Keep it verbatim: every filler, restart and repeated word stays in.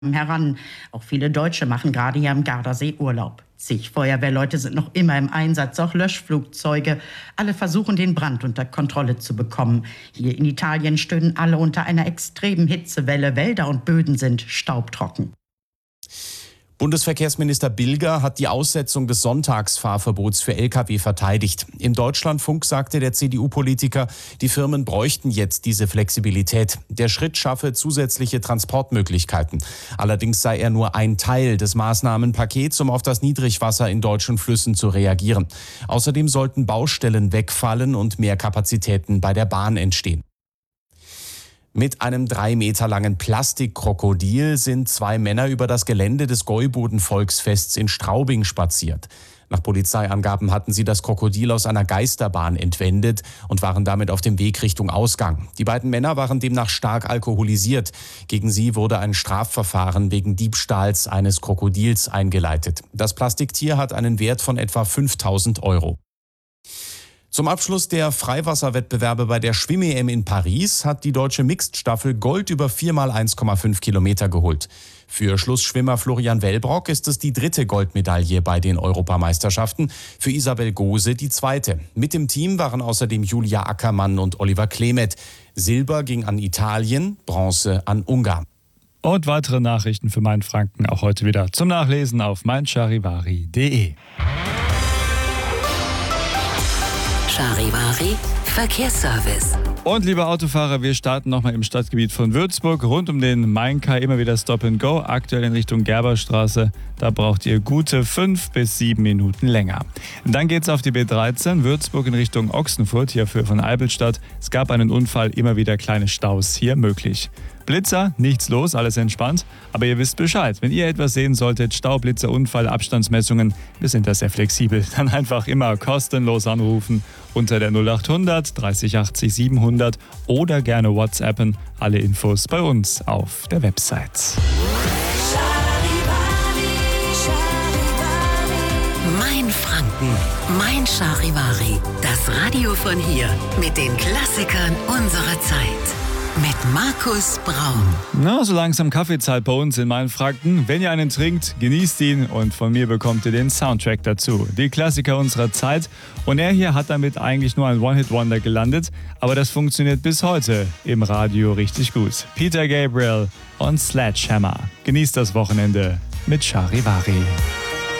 heran. Auch viele Deutsche machen gerade hier am Gardasee Urlaub. Zig Feuerwehrleute sind noch immer im Einsatz, auch Löschflugzeuge. Alle versuchen, den Brand unter Kontrolle zu bekommen. Hier in Italien stöhnen alle unter einer extremen Hitzewelle. Wälder und Böden sind staubtrocken. Bundesverkehrsminister Bilger hat die Aussetzung des Sonntagsfahrverbots für L K W verteidigt. Im Deutschlandfunk sagte der C D U-Politiker, die Firmen bräuchten jetzt diese Flexibilität. Der Schritt schaffe zusätzliche Transportmöglichkeiten. Allerdings sei er nur ein Teil des Maßnahmenpakets, um auf das Niedrigwasser in deutschen Flüssen zu reagieren. Außerdem sollten Baustellen wegfallen und mehr Kapazitäten bei der Bahn entstehen. Mit einem drei Meter langen Plastikkrokodil sind zwei Männer über das Gelände des Gäuboden-Volksfests in Straubing spaziert. Nach Polizeiangaben hatten sie das Krokodil aus einer Geisterbahn entwendet und waren damit auf dem Weg Richtung Ausgang. Die beiden Männer waren demnach stark alkoholisiert. Gegen sie wurde ein Strafverfahren wegen Diebstahls eines Krokodils eingeleitet. Das Plastiktier hat einen Wert von etwa fünftausend Euro. Zum Abschluss der Freiwasserwettbewerbe bei der Schwimm-E M in Paris hat die deutsche Mixed-Staffel Gold über vier mal eins Komma fünf Kilometer geholt. Für Schlussschwimmer Florian Wellbrock ist es die dritte Goldmedaille bei den Europameisterschaften, für Isabel Gose die zweite. Mit dem Team waren außerdem Julia Ackermann und Oliver Klemet. Silber ging an Italien, Bronze an Ungarn. Und weitere Nachrichten für Mainfranken auch heute wieder zum Nachlesen auf mein charivari punkt de. Charivari Verkehrsservice. Und liebe Autofahrer, wir starten nochmal im Stadtgebiet von Würzburg. Rund um den Main-Kai immer wieder Stop and Go. Aktuell in Richtung Gerberstraße. Da braucht ihr gute fünf bis sieben Minuten länger. Dann geht's auf die B dreizehn, Würzburg in Richtung Ochsenfurt, hierfür von Eibelstadt. Es gab einen Unfall, immer wieder kleine Staus hier möglich. Blitzer, nichts los, alles entspannt. Aber ihr wisst Bescheid, wenn ihr etwas sehen solltet, Stau, Blitzer, Unfall, Abstandsmessungen, wir sind da sehr flexibel. Dann einfach immer kostenlos anrufen unter der null acht hundert dreißig achtzig siebenhundert oder gerne WhatsAppen. Alle Infos bei uns auf der Website. Mein Franken, mein Charivari. Das Radio von hier mit den Klassikern unserer Zeit. Mit Markus Braun. Na, so langsam Kaffeezeit bei uns in Mainfranken. Wenn ihr einen trinkt, genießt ihn und von mir bekommt ihr den Soundtrack dazu. Die Klassiker unserer Zeit. Und er hier hat damit eigentlich nur ein One-Hit-Wonder gelandet, aber das funktioniert bis heute im Radio richtig gut. Peter Gabriel und Sledgehammer. Genießt das Wochenende mit Charivari.